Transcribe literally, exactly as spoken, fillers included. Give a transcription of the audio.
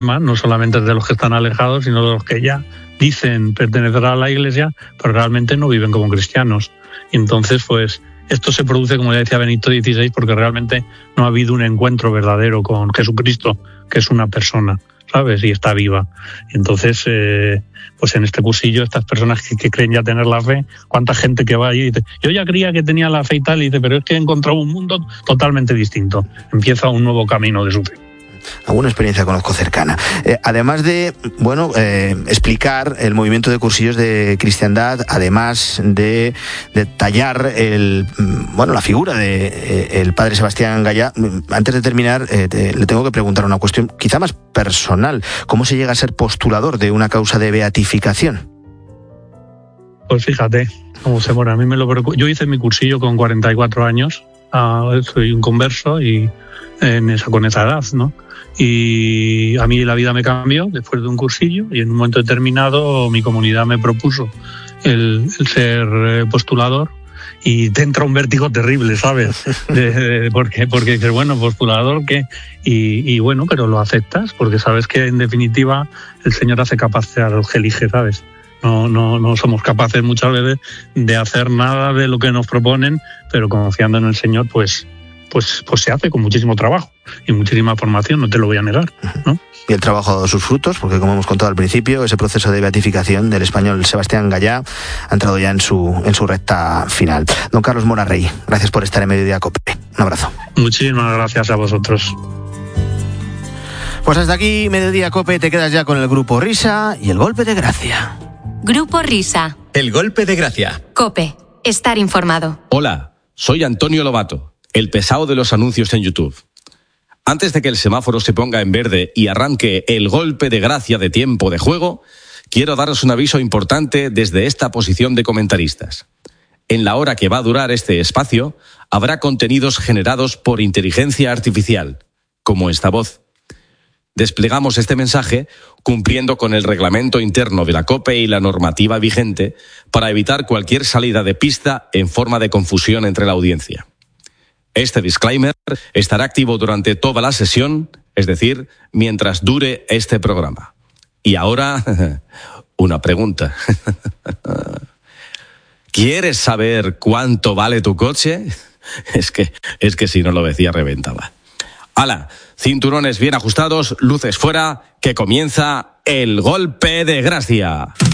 no solamente de los que están alejados, sino de los que ya dicen pertenecer a la Iglesia, pero realmente no viven como cristianos. Y entonces, pues, esto se produce, como ya decía Benito dieciséis, porque realmente no ha habido un encuentro verdadero con Jesucristo, que es una persona, ¿sabes? Y está viva. Y entonces, eh, pues en este cursillo, estas personas que, que creen ya tener la fe, cuánta gente que va allí y dice, yo ya creía que tenía la fe y tal, y dice, pero es que he encontrado un mundo totalmente distinto. Empieza un nuevo camino de su fe. Alguna experiencia conozco cercana. Eh, además de, bueno, eh, explicar el movimiento de cursillos de cristiandad, además de detallar el, bueno, la figura de eh, el padre Sebastián Gallá, antes de terminar, eh, te, le tengo que preguntar una cuestión quizá más personal. ¿Cómo se llega a ser postulador de una causa de beatificación? Pues fíjate cómo se muere. A mí me lo yo hice mi cursillo con cuarenta y cuatro años. Uh, soy un converso y en esa, con esa edad, ¿no? Y a mí la vida me cambió después de un cursillo y en un momento determinado mi comunidad me propuso el, el ser postulador y te entra un vértigo terrible, ¿sabes? De, de, porque, porque dices, bueno, postulador, ¿qué? Y, y bueno, pero lo aceptas porque sabes que en definitiva el Señor hace capaz a los que elige, ¿sabes? No, no, no somos capaces muchas veces de hacer nada de lo que nos proponen, pero confiando en el Señor, pues, pues, pues se hace con muchísimo trabajo y muchísima formación, no te lo voy a negar, ¿no? Y el trabajo ha dado sus frutos, porque como hemos contado al principio, ese proceso de beatificación del español Sebastián Gallá ha entrado ya en su, en su recta final. Don Carlos Mora Rey, gracias por estar en Mediodía Cope. Un abrazo. Muchísimas gracias a vosotros. Pues hasta aquí Mediodía Cope, te quedas ya con el Grupo Risa y el Golpe de Gracia. Grupo Risa. El Golpe de Gracia. Cope, estar informado. Hola, soy Antonio Lobato, el pesado de los anuncios en YouTube. Antes de que el semáforo se ponga en verde y arranque el golpe de gracia de tiempo de juego, quiero daros un aviso importante desde esta posición de comentaristas. En la hora que va a durar este espacio, habrá contenidos generados por inteligencia artificial, como esta voz. Desplegamos este mensaje cumpliendo con el reglamento interno de la COPE y la normativa vigente para evitar cualquier salida de pista en forma de confusión entre la audiencia. Este disclaimer estará activo durante toda la sesión, es decir, mientras dure este programa. Y ahora, una pregunta. ¿Quieres saber cuánto vale tu coche? Es que, es que si no lo decía, reventaba. ¡Hala! Cinturones bien ajustados, luces fuera, que comienza el Golpe de Gracia.